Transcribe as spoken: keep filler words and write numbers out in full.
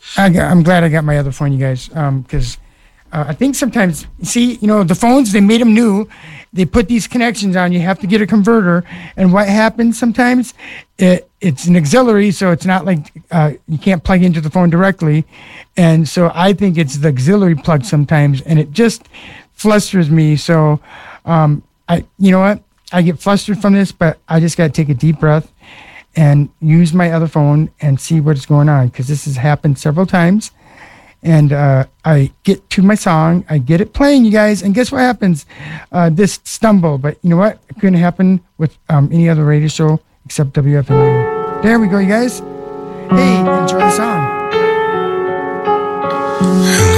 I got, I'm glad I got my other phone, you guys, because um, uh, I think sometimes, see, you know, the phones, they made them new. They put these connections on. You have to get a converter. And what happens sometimes, it, it's an auxiliary, so it's not like uh, you can't plug into the phone directly. And so I think it's the auxiliary plug sometimes, and it just flusters me. So, um, I, you know what? I get flustered from this, but I just got to take a deep breath and use my other phone and see what's going on, because this has happened several times. And uh, I get to my song, I get it playing, you guys, and guess what happens? Uh, this stumble, but you know what? It couldn't happen with um, any other radio show except W F M U. There we go, you guys. Hey, enjoy the song.